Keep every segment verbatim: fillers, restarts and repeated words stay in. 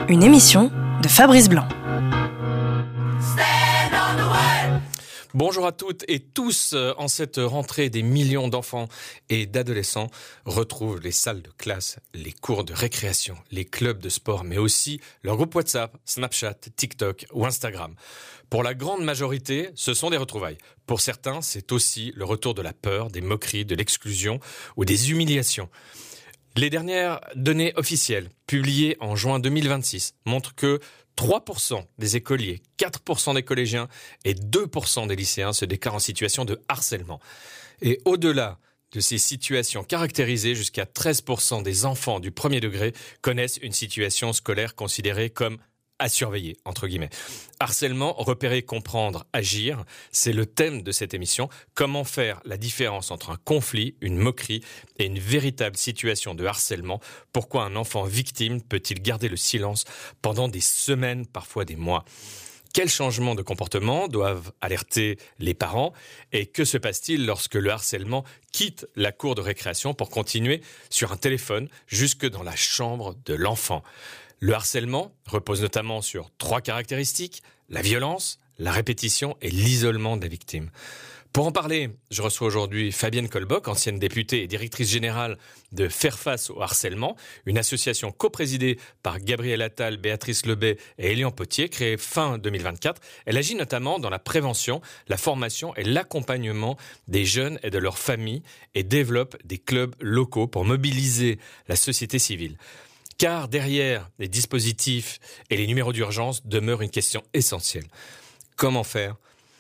Une émission de Fabrice Blanc. Bonjour à toutes et tous. En cette rentrée, des millions d'enfants et d'adolescents retrouvent les salles de classe, les cours de récréation, les clubs de sport, mais aussi leur groupe WhatsApp, Snapchat, TikTok ou Instagram. Pour la grande majorité, ce sont des retrouvailles. Pour certains, c'est aussi le retour de la peur, des moqueries, de l'exclusion ou des humiliations. Les dernières données officielles, publiées en juin deux mille vingt-six, montrent que trois pour cent des écoliers, quatre pour cent des collégiens et deux pour cent des lycéens se déclarent en situation de harcèlement. Et au-delà de ces situations caractérisées, jusqu'à treize pour cent des enfants du premier degré connaissent une situation scolaire considérée comme à surveiller, entre guillemets. Harcèlement, repérer, comprendre, agir, c'est le thème de cette émission. Comment faire la différence entre un conflit, une moquerie et une véritable situation de harcèlement? Pourquoi un enfant victime peut-il garder le silence pendant des semaines, parfois des mois? Quels changements de comportement doivent alerter les parents? Et que se passe-t-il lorsque le harcèlement quitte la cour de récréation pour continuer sur un téléphone jusque dans la chambre de l'enfant? Le harcèlement repose notamment sur trois caractéristiques: la violence, la répétition et l'isolement de la victime. Pour en parler, je reçois aujourd'hui Fabienne Colboc, ancienne députée et directrice générale de Faire face au harcèlement, une association coprésidée par Gabriel Attal, Béatrice Lebet et Elian Potier, créée fin deux mille vingt-quatre. Elle agit notamment dans la prévention, la formation et l'accompagnement des jeunes et de leurs familles et développe des clubs locaux pour mobiliser la société civile. Car derrière les dispositifs et les numéros d'urgence demeure une question essentielle. Comment faire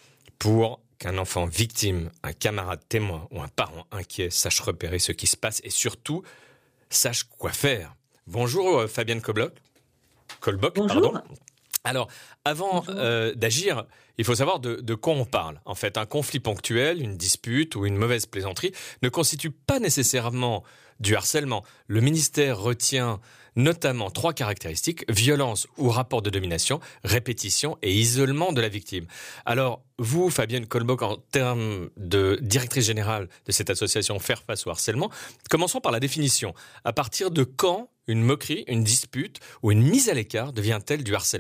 pour qu'un enfant victime, un camarade témoin ou un parent inquiet sache repérer ce qui se passe et surtout sache quoi faire? Bonjour euh, Fabienne Colboc. Colboc, Bonjour. pardon. Alors, avant euh, d'agir, il faut savoir de, de quoi on parle. En fait, un conflit ponctuel, une dispute ou une mauvaise plaisanterie ne constitue pas nécessairement du harcèlement. Le ministère retient notamment trois caractéristiques: violence ou rapport de domination, répétition et isolement de la victime. Alors, vous, Fabienne Colboc, en termes de directrice générale de cette association Faire face au harcèlement, commençons par la définition. À partir de quand une moquerie, une dispute ou une mise à l'écart devient-elle du harcèlement ?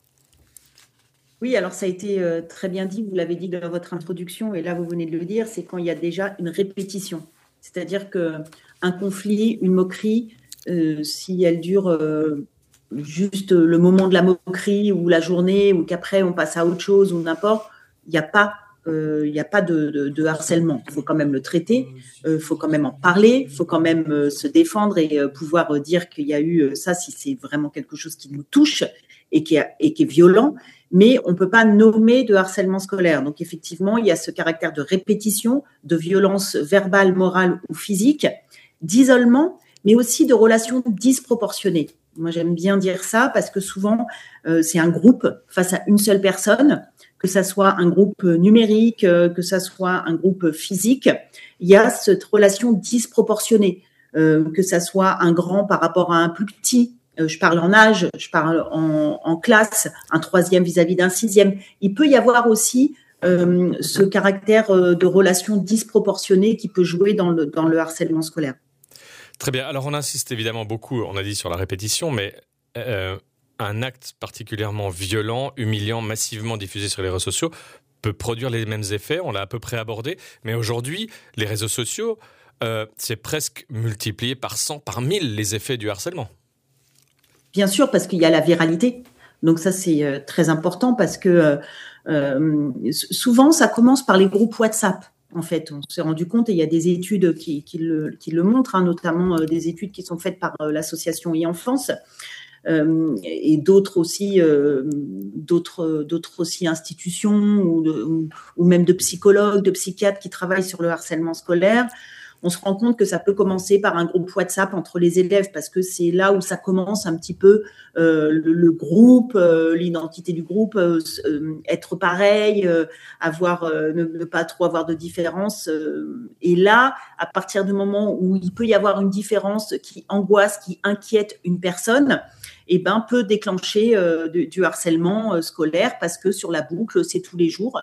Oui, alors ça a été euh, très bien dit, vous l'avez dit dans votre introduction, et là vous venez de le dire, c'est quand il y a déjà une répétition. C'est-à-dire qu'un conflit, une moquerie, euh, si elle dure euh, juste le moment de la moquerie ou la journée, ou qu'après on passe à autre chose ou n'importe, il n'y a pas, euh, il n'y a pas de, de, de harcèlement. Il faut quand même le traiter, il euh, faut quand même en parler, il faut quand même euh, se défendre et euh, pouvoir euh, dire qu'il y a eu euh, ça si c'est vraiment quelque chose qui nous touche et qui, a, et qui est violent. Mais on ne peut pas nommer de harcèlement scolaire. Donc, effectivement, il y a ce caractère de répétition, de violence verbale, morale ou physique, d'isolement, mais aussi de relations disproportionnées. Moi, j'aime bien dire ça parce que souvent, euh, c'est un groupe face à une seule personne, que ça soit un groupe numérique, euh, que ça soit un groupe physique. Il y a cette relation disproportionnée, euh, que ça soit un grand par rapport à un plus petit. Je parle en âge, je parle en, en classe, un troisième vis-à-vis d'un sixième. Il peut y avoir aussi euh, ce caractère euh, de relation disproportionnée qui peut jouer dans le, dans le harcèlement scolaire. Très bien. Alors, on insiste évidemment beaucoup, on a dit, sur la répétition, mais euh, un acte particulièrement violent, humiliant, massivement diffusé sur les réseaux sociaux peut produire les mêmes effets. On l'a à peu près abordé. Mais aujourd'hui, les réseaux sociaux, euh, c'est presque multiplié par cent, par mille les effets du harcèlement. Bien sûr, parce qu'il y a la viralité. Donc ça, c'est euh, très important parce que euh, souvent, ça commence par les groupes WhatsApp. En fait, on s'est rendu compte, et il y a des études qui, qui, le, qui le montrent, hein, notamment euh, des études qui sont faites par euh, l'association e-Enfance euh, et d'autres aussi, euh, d'autres, d'autres aussi institutions ou, de, ou, ou même de psychologues, de psychiatres qui travaillent sur le harcèlement scolaire. On se rend compte que ça peut commencer par un groupe WhatsApp entre les élèves parce que c'est là où ça commence un petit peu euh, le, le groupe, euh, l'identité du groupe, euh, euh, être pareil, euh, avoir euh, ne, ne pas trop avoir de différence. Euh, et là, à partir du moment où il peut y avoir une différence qui angoisse, qui inquiète une personne, eh ben peut déclencher euh, du, du harcèlement euh, scolaire parce que sur la boucle, c'est tous les jours.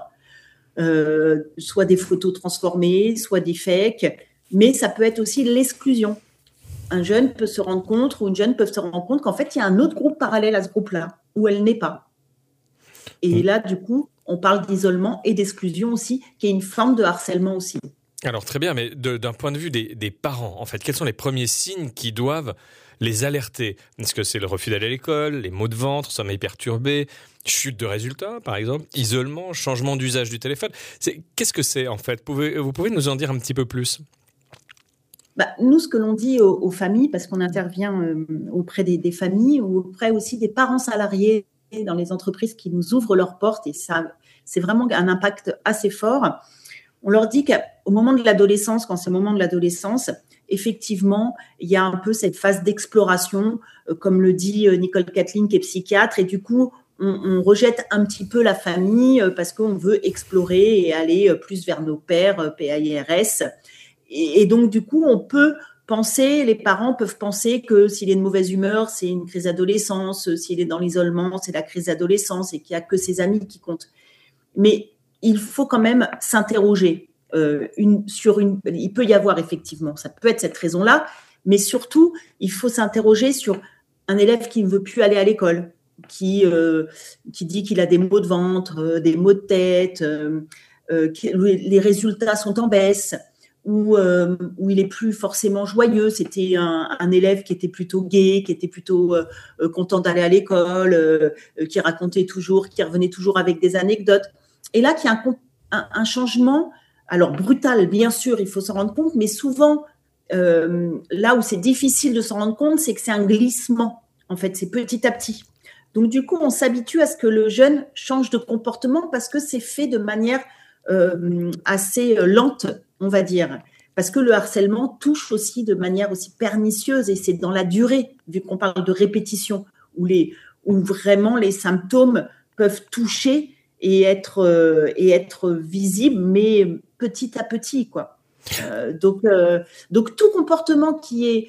Euh, soit des photos transformées, soit des fakes. Mais ça peut être aussi l'exclusion. un jeune peut se rendre compte ou une jeune peut se rendre compte qu'en fait, il y a un autre groupe parallèle à ce groupe-là, où elle n'est pas. Et là, du coup, on parle d'isolement et d'exclusion aussi, qui est une forme de harcèlement aussi. Alors très bien, mais de, d'un point de vue des, des parents, en fait, quels sont les premiers signes qui doivent les alerter? Est-ce que c'est le refus d'aller à l'école, les maux de ventre, sommeil perturbé, chute de résultats, par exemple, isolement, changement d'usage du téléphone? C'est, qu'est-ce que c'est, en fait? Pouvez, vous pouvez nous en dire un petit peu plus? Bah, nous, ce que l'on dit aux, aux familles, parce qu'on intervient euh, auprès des, des familles ou auprès aussi des parents salariés dans les entreprises qui nous ouvrent leurs portes, et ça, c'est vraiment un impact assez fort. On leur dit qu'au moment de l'adolescence, quand c'est le moment de l'adolescence, effectivement, il y a un peu cette phase d'exploration, euh, comme le dit euh, Nicole Kathleen, qui est psychiatre, et du coup, on, on rejette un petit peu la famille euh, parce qu'on veut explorer et aller euh, plus vers nos pairs, euh, P A I R S. Et, et donc, du coup, on peut penser, les parents peuvent penser que s'il est de mauvaise humeur, c'est une crise d'adolescence, s'il est dans l'isolement, c'est la crise d'adolescence et qu'il n'y a que ses amis qui comptent. Mais il faut quand même s'interroger euh, une, sur une. Il peut y avoir effectivement, ça peut être cette raison-là, mais surtout, il faut s'interroger sur un élève qui ne veut plus aller à l'école, qui euh, qui dit qu'il a des maux de ventre, euh, des maux de tête, euh, euh, que les résultats sont en baisse, ou euh, où il est plus forcément joyeux. C'était un, un élève qui était plutôt gai, qui était plutôt euh, content d'aller à l'école, euh, qui racontait toujours, qui revenait toujours avec des anecdotes. Et là, qu'il y a un, un, un changement, alors brutal, bien sûr, il faut s'en rendre compte, mais souvent, euh, là où c'est difficile de s'en rendre compte, c'est que c'est un glissement. En fait, c'est petit à petit. Donc, du coup, on s'habitue à ce que le jeune change de comportement parce que c'est fait de manière euh, assez lente, on va dire. Parce que le harcèlement touche aussi de manière aussi pernicieuse et c'est dans la durée, vu qu'on parle de répétition, où, les, où vraiment les symptômes peuvent toucher et être, euh, et être visibles, mais petit à petit, quoi. Euh, donc, euh, donc, tout comportement qui est,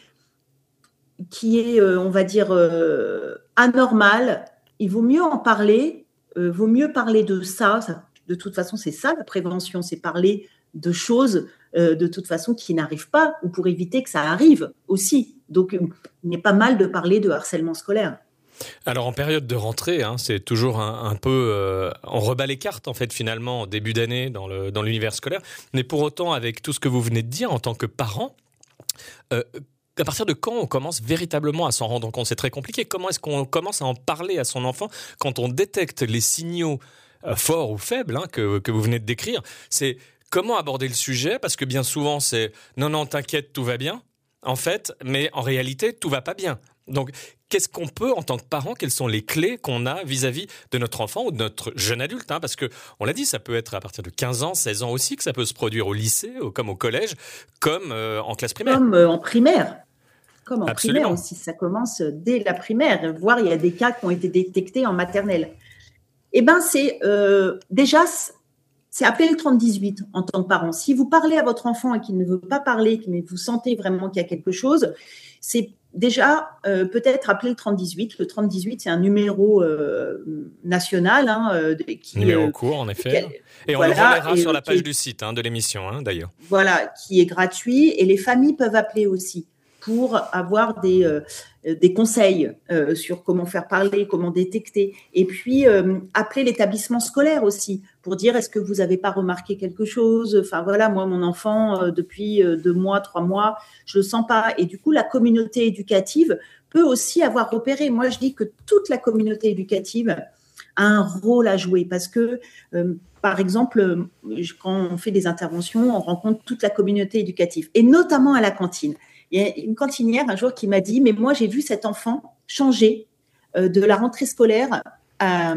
qui est euh, on va dire, euh, anormal, il vaut mieux en parler, euh, vaut mieux parler de ça, ça. De toute façon, c'est ça, la prévention, c'est parler de choses, euh, de toute façon, qui n'arrivent pas, ou pour éviter que ça arrive aussi. Donc, il n'est pas mal de parler de harcèlement scolaire. Alors en période de rentrée, hein, c'est toujours un, un peu, euh, on rebat les cartes en fait finalement en début d'année dans le dans l'univers scolaire. Mais pour autant, avec tout ce que vous venez de dire en tant que parent, euh, à partir de quand on commence véritablement à s'en rendre compte? C'est très compliqué. Comment est-ce qu'on commence à en parler à son enfant quand on détecte les signaux euh, forts ou faibles hein, que que vous venez de décrire? C'est comment aborder le sujet? Parce que bien souvent c'est non non t'inquiète tout va bien en fait, mais en réalité tout va pas bien. Donc, qu'est-ce qu'on peut, en tant que parent, quelles sont les clés qu'on a vis-à-vis de notre enfant ou de notre jeune adulte hein, parce que, on l'a dit, ça peut être à partir de quinze ans, seize ans aussi, que ça peut se produire au lycée, comme au collège, comme euh, en classe primaire. Comme euh, en primaire. Comme en Absolument. primaire aussi, ça commence dès la primaire, voire il y a des cas qui ont été détectés en maternelle. Eh bien, c'est euh, déjà, c'est appeler le trente dix-huit en tant que parent. Si vous parlez à votre enfant et qu'il ne veut pas parler, mais vous sentez vraiment qu'il y a quelque chose, c'est déjà, euh, peut-être appeler le trente dix-huit. Le trente dix-huit, c'est un numéro euh, national. Hein, euh, qui, numéro euh, court, en effet. Qui, et on voilà, le relaiera sur la page est, du site hein, de l'émission, hein, d'ailleurs. Voilà, qui est gratuit. Et les familles peuvent appeler aussi pour avoir des, euh, des conseils euh, sur comment faire parler, comment détecter. Et puis, euh, appeler l'établissement scolaire aussi pour dire est-ce que vous n'avez pas remarqué quelque chose? Enfin, voilà, moi, mon enfant, euh, depuis euh, deux mois, trois mois, je ne le sens pas. Et du coup, la communauté éducative peut aussi avoir repéré. Moi, je dis que toute la communauté éducative a un rôle à jouer parce que, euh, par exemple, quand on fait des interventions, on rencontre toute la communauté éducative et notamment à la cantine. Il y a une cantinière un jour qui m'a dit « Mais moi, j'ai vu cet enfant changer euh, de la rentrée scolaire à,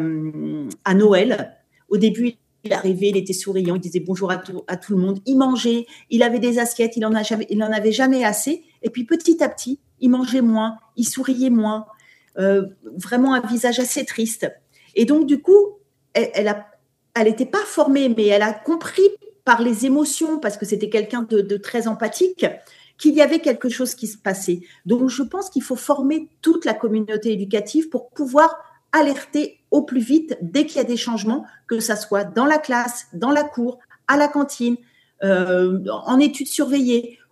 à Noël. Au début, il arrivait, il était souriant, il disait bonjour à tout, à tout le monde. Il mangeait, il avait des assiettes, il en a jamais, il en avait jamais assez. Et puis, petit à petit, il mangeait moins, il souriait moins. Euh, vraiment un visage assez triste. Et donc, du coup, elle, elle a, elle n'était pas formée, mais elle a compris par les émotions, parce que c'était quelqu'un de, de très empathique, qu'il y avait quelque chose qui se passait. Donc, je pense qu'il faut former toute la communauté éducative pour pouvoir alerter au plus vite dès qu'il y a des changements, que ça soit dans la classe, dans la cour, à la cantine, euh, en études surveillées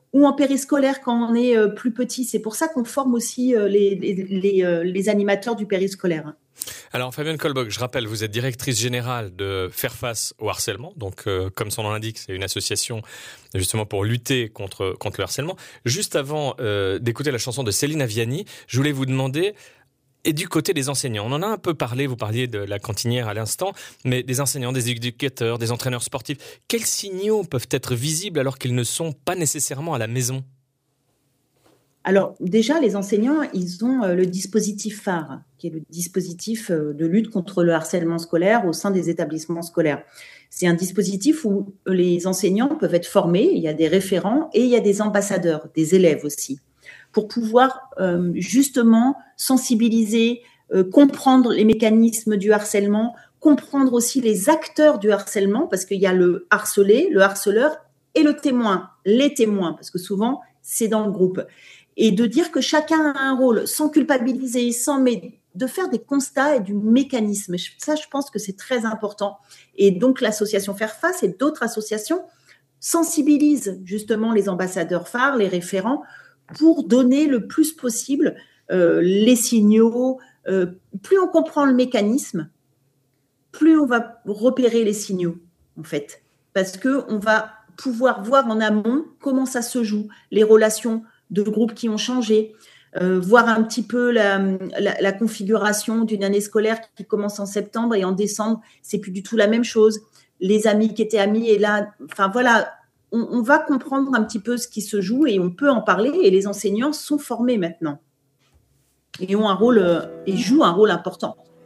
ou en périscolaire quand on est euh, plus petit. C'est pour ça qu'on forme aussi euh, les, les, les, euh, les animateurs du périscolaire. Alors Fabienne Colbock, je rappelle, vous êtes directrice générale de Faire face au harcèlement. Donc euh, comme son nom l'indique, c'est une association justement pour lutter contre, contre le harcèlement. Juste avant euh, d'écouter la chanson de Céline Aviani, je voulais vous demander, et du côté des enseignants, on en a un peu parlé, vous parliez de la cantinière à l'instant, mais des enseignants, des éducateurs, des entraîneurs sportifs, quels signaux peuvent être visibles alors qu'ils ne sont pas nécessairement à la maison ? Alors déjà, les enseignants, ils ont le dispositif phare, qui est le dispositif de lutte contre le harcèlement scolaire au sein des établissements scolaires. C'est un dispositif où les enseignants peuvent être formés, il y a des référents et il y a des ambassadeurs, des élèves aussi, pour pouvoir euh, justement sensibiliser, euh, comprendre les mécanismes du harcèlement, comprendre aussi les acteurs du harcèlement, parce qu'il y a le harcelé, le harceleur et le témoin, les témoins, parce que souvent, c'est dans le groupe. Et de dire que chacun a un rôle, sans culpabiliser, sans, mais de faire des constats et du mécanisme. Ça, je pense que c'est très important. Et donc, l'association Faire face et d'autres associations sensibilisent justement les ambassadeurs phares, les référents, pour donner le plus possible euh, les signaux. Euh, plus on comprend le mécanisme, plus on va repérer les signaux, en fait. Parce qu'on va pouvoir voir en amont comment ça se joue, les relations de groupes qui ont changé, euh, voir un petit peu la, la, la configuration d'une année scolaire qui commence en septembre et en décembre, c'est plus du tout la même chose. Les amis qui étaient amis et là, enfin voilà, on, on va comprendre un petit peu ce qui se joue et on peut en parler et les enseignants sont formés maintenant et ont un rôle euh, et jouent un rôle important.